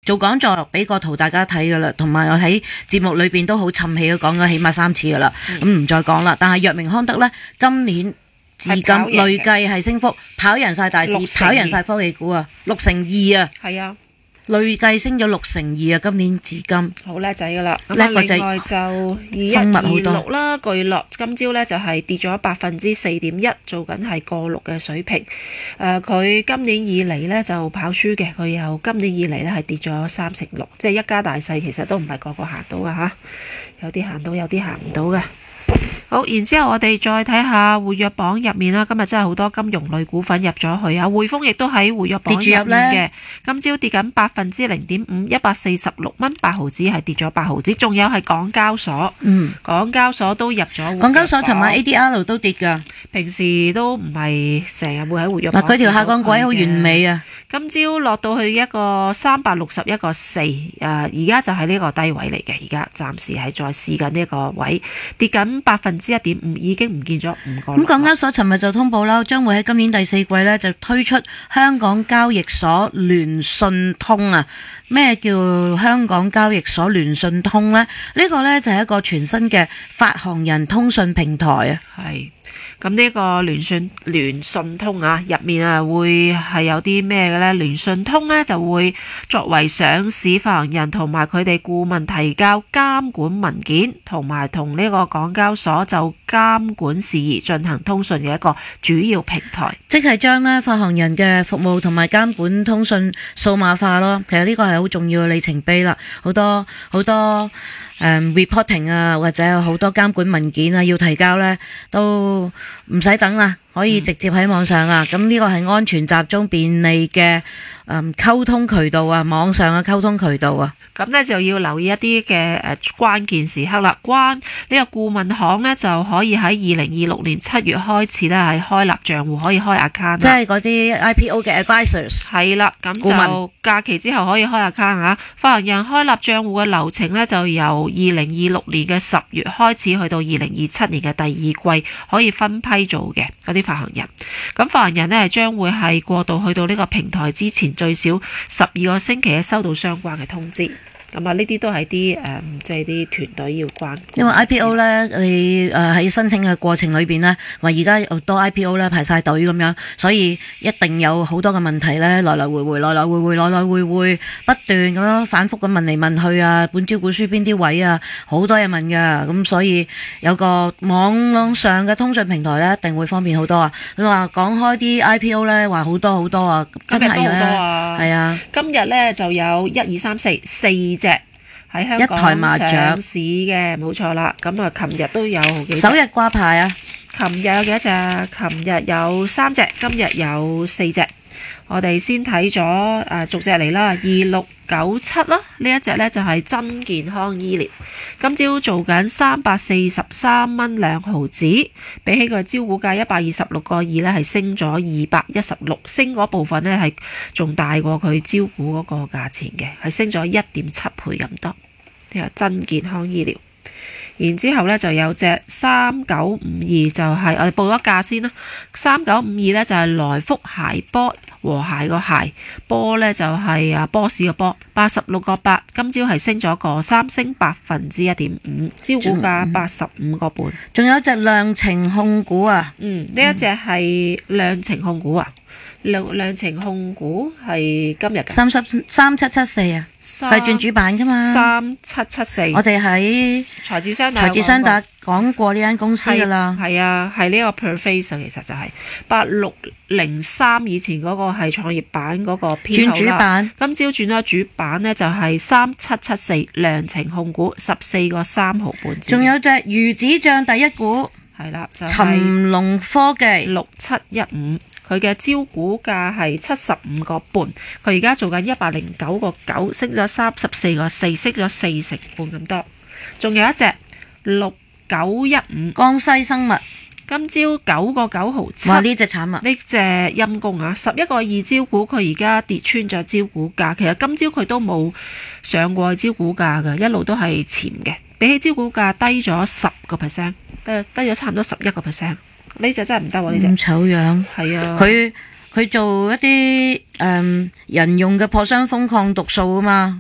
做講座俾個圖大家睇噶啦，同埋我喺節目裏邊都好沉氣講咗起碼3次噶啦，咁唔再講啦。但係藥明康德呢，今年至今累計係升幅跑贏晒大市，跑贏晒科技股啊，62%啊， 係啊， 累計升咗62%啊，今年至今好叻仔噶啦。 叻個仔另外就2126啦，巨樂今朝咧就係跌咗4.1%，做緊係過6嘅水平。佢今年以嚟咧就跑輸嘅，佢由今年以嚟咧係跌咗36%，即係一家大細其實都唔係個個行到噶嚇，有啲行到，有啲行唔到嘅。好，然之後我哋再睇下活躍榜入面啦，今日真係好多金融類股份入咗去啊，匯豐亦都喺活躍榜入面嘅，今朝跌緊0.5%，146蚊8毫子係跌咗8毫子，仲有係港交所，港交所都入咗。港交所尋晚 ADR 都跌㗎，平時都唔係成日會喺活躍榜。 佢條下降軌好完美啊！ 今朝落到去一個361個4，而家就係呢個低位嚟嘅，而家暫時係再試緊呢個位，跌緊1.5%，已經唔見咗5個。咁港交所尋日就通報啦，將會喺今年第4季咧就推出香港交易所聯訊通啊！咩叫香港交易所聯訊通呢？呢個呢就係一個全新嘅發行人通訊平台啊！ 係。咁呢個聯訊通啊，入面啊會係有啲咩嘅呢？聯訊通呢就會作為上市發行人同埋佢哋顧問提交監管文件，同埋同呢個港交所就監管事宜進行通訊嘅一個主要平台， 即係將呢發行人嘅服務同埋監管通訊數碼化咯。其實呢個係好重要嘅里程碑啦，好多reporting 啊，或者有好多監管文件啊要提交呢，都唔使等啦，可以直接喺網上啊。咁呢個係安全、集中、便利嘅溝通渠道啊，網上嘅溝通渠道啊。咁呢就要留意一啲嘅關鍵時刻啦。呢個顧問行呢，就可以喺2026年7月開始呢，係開立賬戶，可以開 account。即係嗰啲 IPO 嘅 advisors。係啦，咁就假期之後可以開 account 啊。發行人開立賬戶嘅流程呢，就由2026年嘅10月開始，去到2027年嘅第2季可以分批做嘅嗰啲發行人。咁發行人呢，將會係過渡去到呢個平台之前最少12個星期收到相關嘅通知。咁啊，呢啲都係啲即係啲團隊要關。因為 IPO 咧，你喺申請嘅過程裏邊咧，話而家好多 IPO 咧排晒隊咁樣，所以一定有好多嘅問題咧，來來回回不斷咁樣反覆咁問嚟問去啊，本招股書邊啲位啊，好多嘢問㗎。咁所以有個網上嘅通訊平台咧，一定會方便好多啊。你話講開啲 IPO 咧，話好多啊，真係好多啊，係啊。今日咧就有1、2、3、4隻喺香港上市嘅，冇錯啦。咁啊，琴日都有好幾隻。首日掛牌啊！琴日有幾多隻？琴日有3隻，今日有4隻。我哋先睇咗逐隻嚟啦。2697啦，呢一隻呢就係真健康醫療，今朝做緊343蚊2毫子，比起個招股價126個2呢係升咗216，升嗰部分呢係仲大過佢招股嗰個價錢嘅，係升咗1.7倍咁多。呢個真健康醫療。然之後呢就有隻3952，就係我哋報咗價先啦。3952呢就係來福諧波，和諧個諧，波呢就係波士個波，86個8，今朝係升咗個3，升1.5%，招股價85個半。仲有一隻量程控股啊，呢一隻係量程控股啊。量程控股係今日嘅3774啊，係轉主板噶嘛，3774。我哋喺財智雙達講過呢間公司噶啦，係啊，係呢個 Perface 其實就係8603，以前嗰個係創業板嗰個編號啦，轉主板，今朝轉咗主板呢，就係3774量程控股14個3毫半。仲有隻魚子醬第一股係啦，就係尋龍科技6715。佢嘅招股價係75個半，佢而家做緊109個9，升咗34個4，升咗4成半咁多。仲有一隻6915江西生物，今朝9個9毫7。哇！呢隻慘啊！呢隻陰公啊，11個2招股，佢而家跌穿咗招股價。其實今朝佢都冇上過招股價嘅，一路都係潛嘅。比起招股價低咗10%，低咗差唔多11%。呢隻真係唔得喎！呢隻咁醜樣，係啊！佢做一啲人用嘅破傷風抗毒素啊嘛，